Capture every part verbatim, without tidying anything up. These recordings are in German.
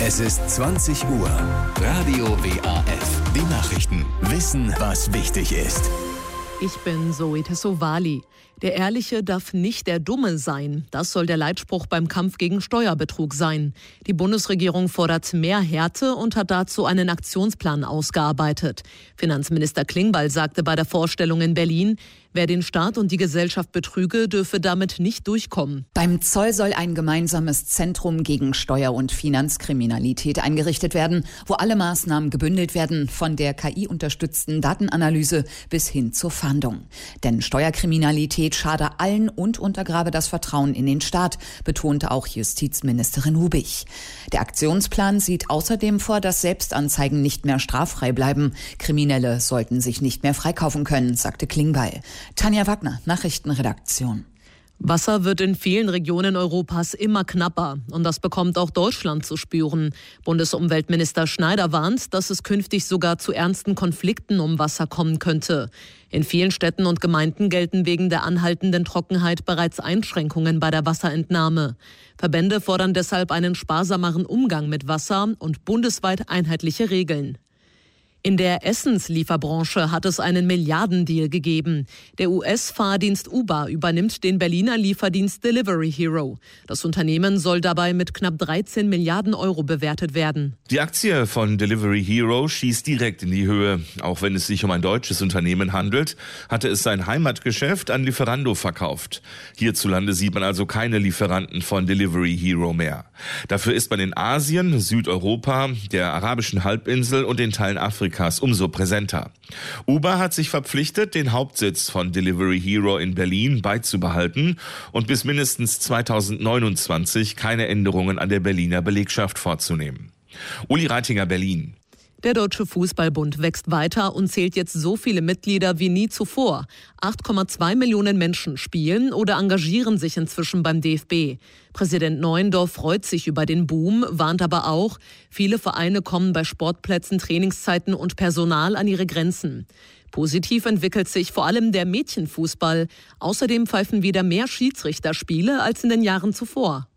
Es ist zwanzig Uhr. Radio W A F. Die Nachrichten. Wissen, was wichtig ist. Ich bin Zoe Tassovali. Der Ehrliche darf nicht der Dumme sein. Das soll der Leitspruch beim Kampf gegen Steuerbetrug sein. Die Bundesregierung fordert mehr Härte und hat dazu einen Aktionsplan ausgearbeitet. Finanzminister Klingbeil sagte bei der Vorstellung in Berlin, wer den Staat und die Gesellschaft betrüge, dürfe damit nicht durchkommen. Beim Zoll soll ein gemeinsames Zentrum gegen Steuer- und Finanzkriminalität eingerichtet werden, wo alle Maßnahmen gebündelt werden, von der K I-unterstützten Datenanalyse bis hin zur Fahndung. Denn Steuerkriminalität schade allen und untergrabe das Vertrauen in den Staat, betonte auch Justizministerin Hubich. Der Aktionsplan sieht außerdem vor, dass Selbstanzeigen nicht mehr straffrei bleiben. Kriminelle sollten sich nicht mehr freikaufen können, sagte Klingbeil. Tanja Wagner, Nachrichtenredaktion. Wasser wird in vielen Regionen Europas immer knapper. Und das bekommt auch Deutschland zu spüren. Bundesumweltminister Schneider warnt, dass es künftig sogar zu ernsten Konflikten um Wasser kommen könnte. In vielen Städten und Gemeinden gelten wegen der anhaltenden Trockenheit bereits Einschränkungen bei der Wasserentnahme. Verbände fordern deshalb einen sparsameren Umgang mit Wasser und bundesweit einheitliche Regeln. In der Essenslieferbranche hat es einen Milliardendeal gegeben. Der U S-Fahrdienst Uber übernimmt den Berliner Lieferdienst Delivery Hero. Das Unternehmen soll dabei mit knapp dreizehn Milliarden Euro bewertet werden. Die Aktie von Delivery Hero schießt direkt in die Höhe. Auch wenn es sich um ein deutsches Unternehmen handelt, hatte es sein Heimatgeschäft an Lieferando verkauft. Hierzulande sieht man also keine Lieferanten von Delivery Hero mehr. Dafür ist man in Asien, Südeuropa, der arabischen Halbinsel und den Teilen Afrikas umso präsenter. Uber hat sich verpflichtet, den Hauptsitz von Delivery Hero in Berlin beizubehalten und bis mindestens zweitausendneunundzwanzig keine Änderungen an der Berliner Belegschaft vorzunehmen. Uli Reitinger, Berlin. Der Deutsche Fußballbund wächst weiter und zählt jetzt so viele Mitglieder wie nie zuvor. acht Komma zwei Millionen Menschen spielen oder engagieren sich inzwischen beim D F B. Präsident Neuendorf freut sich über den Boom, warnt aber auch, viele Vereine kommen bei Sportplätzen, Trainingszeiten und Personal an ihre Grenzen. Positiv entwickelt sich vor allem der Mädchenfußball. Außerdem pfeifen wieder mehr Schiedsrichter Spiele als in den Jahren zuvor.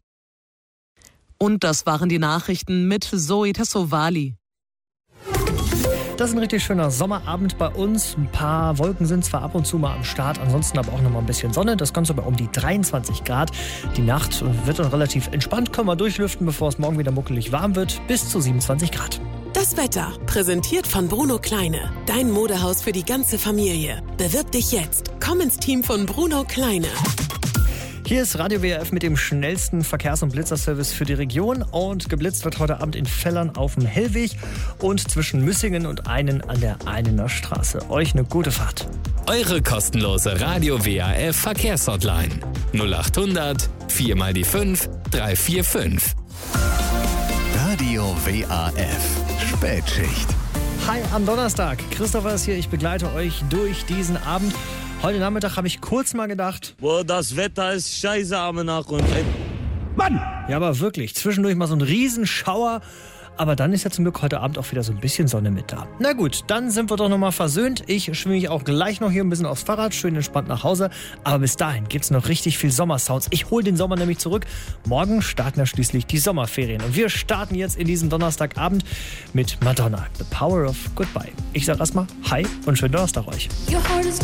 Und das waren die Nachrichten mit Zoe Tassovali. Das ist ein richtig schöner Sommerabend bei uns. Ein paar Wolken sind zwar ab und zu mal am Start, ansonsten aber auch noch mal ein bisschen Sonne. Das Ganze bei um die dreiundzwanzig Grad. Die Nacht wird dann relativ entspannt. Können wir durchlüften, bevor es morgen wieder muckelig warm wird. Bis zu siebenundzwanzig Grad. Das Wetter, präsentiert von Bruno Kleine. Dein Modehaus für die ganze Familie. Bewirb dich jetzt. Komm ins Team von Bruno Kleine. Hier ist Radio W A F mit dem schnellsten Verkehrs- und Blitzerservice für die Region. Und geblitzt wird heute Abend in Fellern auf dem Hellweg und zwischen Müssingen und Einen an der Einener Straße. Euch eine gute Fahrt. Eure kostenlose Radio W A F Verkehrshotline null acht hundert vier mal die fünf drei vier fünf. Radio W A F Spätschicht. Hi am Donnerstag. Christopher ist hier. Ich begleite euch durch diesen Abend. Heute Nachmittag habe ich kurz mal gedacht, boah, das Wetter ist scheiße am Nachhinein. Mann! Ja, aber wirklich, zwischendurch mal so ein Riesenschauer. Aber dann ist ja zum Glück heute Abend auch wieder so ein bisschen Sonne mit da. Na gut, dann sind wir doch nochmal versöhnt. Ich schwinge mich auch gleich noch hier ein bisschen aufs Fahrrad, schön entspannt nach Hause. Aber bis dahin gibt es noch richtig viel Sommersounds. Ich hole den Sommer nämlich zurück. Morgen starten ja schließlich die Sommerferien. Und wir starten jetzt in diesem Donnerstagabend mit Madonna, The Power of Goodbye. Ich sag erstmal Hi und schönen Donnerstag euch.